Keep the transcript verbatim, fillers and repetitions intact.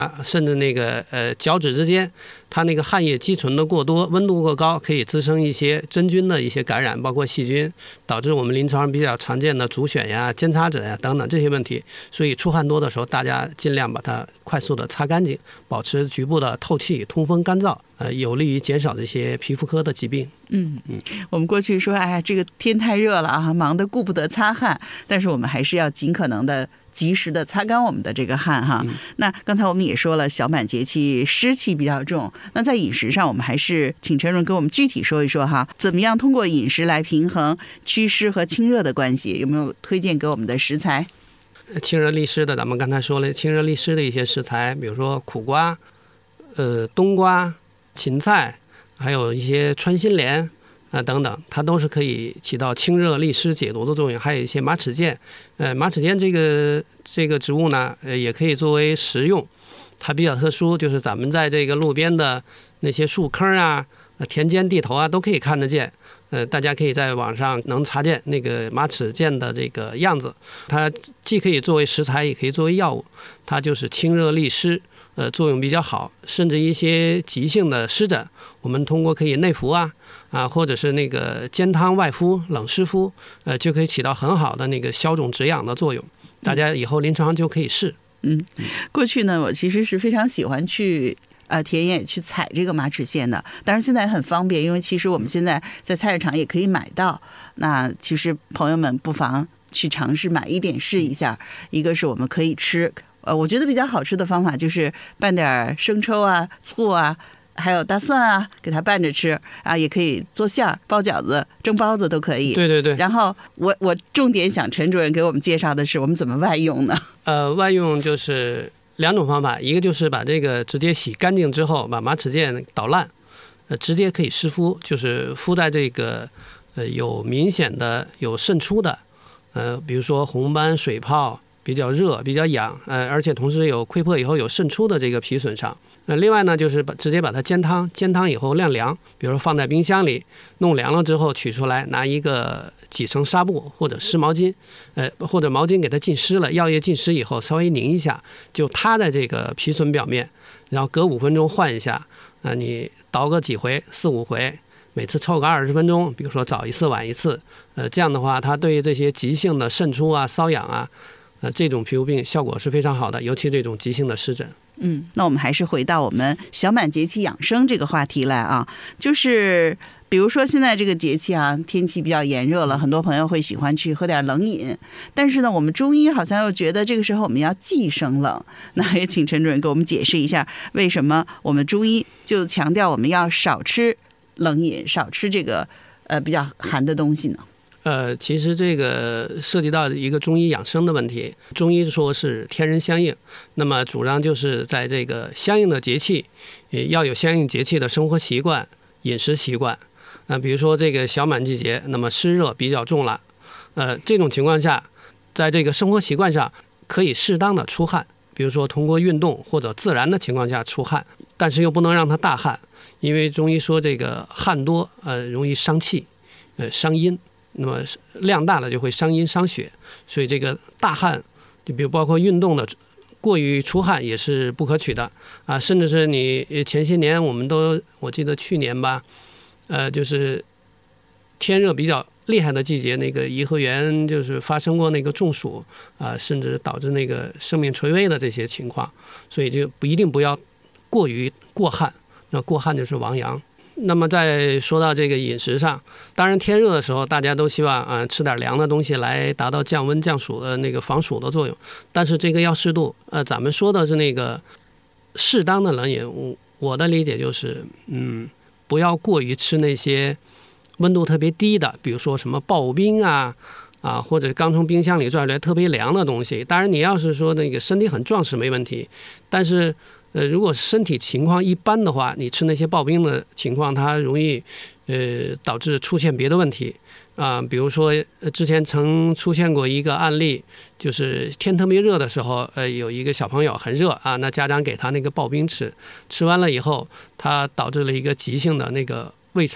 啊，甚至那个呃脚趾之间，它那个汗液积存的过多，温度过高，可以滋生一些真菌的一些感染，包括细菌，导致我们临床上比较常见的足癣呀、尖擦疹呀等等这些问题。所以出汗多的时候，大家尽量把它快速的擦干净，保持局部的透气、通风、干燥，呃，有利于减少这些皮肤科的疾病。 嗯嗯，我们过去说，哎呀，这个天太热了啊，忙得顾不得擦汗，但是我们还是要尽可能的及时的擦干我们的这个汗哈。嗯、那刚才我们也说了，小满节气湿气比较重，那在饮食上，我们还是请陈主任给我们具体说一说哈，怎么样通过饮食来平衡祛湿和清热的关系？有没有推荐给我们的食材？ 清热利湿的，咱们刚才说了，清热利湿的一些食材，比如说苦瓜、呃冬瓜、芹菜，还有一些穿心莲啊、呃、等等，它都是可以起到清热利湿解毒的作用。还有一些马齿苋，呃，马齿苋这个这个植物呢，呃，也可以作为食用。它比较特殊，就是咱们在这个路边的那些树坑啊、田间地头啊，都可以看得见。呃，大家可以在网上能查见那个马齿苋的这个样子。它既可以作为食材，也可以作为药物。它就是清热利湿。呃，作用比较好，甚至一些急性的湿疹，我们通过可以内服啊，啊，或者是那个煎汤外敷、冷湿敷，呃，就可以起到很好的那个消肿止痒的作用。大家以后临床就可以试。 嗯，过去呢，我其实是非常喜欢去呃田野去采这个马齿苋的，当然现在很方便，因为其实我们现在在菜市场也可以买到。那其实朋友们不妨去尝试买一点试一下，一个是我们可以吃。呃，我觉得比较好吃的方法就是拌点生抽啊、醋啊，还有大蒜啊，给它拌着吃啊，也可以做馅儿、包饺子、蒸包子都可以。 对对对。 然后我我重点想陈主任给我们介绍的是，我们怎么外用呢？ 呃，外用就是两种方法，一个就是把这个直接洗干净之后，把马齿苋捣烂，呃，直接可以湿敷，就是敷在这个呃有明显的有渗出的，呃，比如说红斑、水泡。比较热、比较痒，呃，而且同时有溃破以后有渗出的这个皮损伤。那、呃、另外呢，就是把直接把它煎汤，煎汤以后晾凉，比如说放在冰箱里，弄凉了之后取出来，拿一个几层纱布或者湿毛巾，呃，或者毛巾给它浸湿了，药液浸湿以后稍微拧一下，就塌在这个皮损表面，然后隔五分钟换一下，呃，你捣个几回，四五回。每次凑个二十分钟，比如说早一次晚一次，呃，这样的话，它对于这些急性的渗出啊、瘙痒啊。呃，这种皮肤病效果是非常好的，尤其这种急性的湿疹。 嗯，那我们还是回到我们小满节气养生这个话题来啊，就是比如说现在这个节气啊，天气比较炎热了，很多朋友会喜欢去喝点冷饮，但是呢，我们中医好像又觉得这个时候我们要忌生冷。那也请陈主任给我们解释一下，为什么我们中医就强调我们要少吃冷饮，少吃这个呃比较寒的东西呢？ 呃，其实这个涉及到一个中医养生的问题。中医说是天人相应，那么主张就是在这个相应的节气，也要有相应节气的生活习惯、饮食习惯。呃，比如说这个小满季节，那么湿热比较重了，呃，这种情况下，在这个生活习惯上可以适当的出汗，比如说通过运动或者自然的情况下出汗，但是又不能让它大汗，因为中医说这个汗多，呃，容易伤气，呃，伤阴。那么量大了就会伤阴伤血，所以这个大汗，就比如包括运动的过于出汗也是不可取的啊。甚至是你前些年我们都，我记得去年吧，呃，就是天热比较厉害的季节，那个颐和园就是发生过那个中暑啊，甚至导致那个生命垂危的这些情况，所以就不一定不要过于过汗，那过汗就是亡阳。那么再说到这个饮食上，当然天热的时候大家都希望啊、呃、吃点凉的东西来达到降温降暑的那个防暑的作用，但是这个要适度。呃，咱们说的是那个适当的冷饮，我我的理解就是，嗯，不要过于吃那些温度特别低的，比如说什么刨冰啊啊，或者刚从冰箱里拽出来特别凉的东西。当然，你要是说那个身体很壮实没问题，但是。呃，如果身体情况一般的话，你吃那些刨冰的情况，它容易呃导致出现别的问题啊、呃，比如说之前曾出现过一个案例，就是天特别热的时候，呃，有一个小朋友很热啊，那家长给他那个刨冰吃，吃完了以后，他导致了一个急性的那个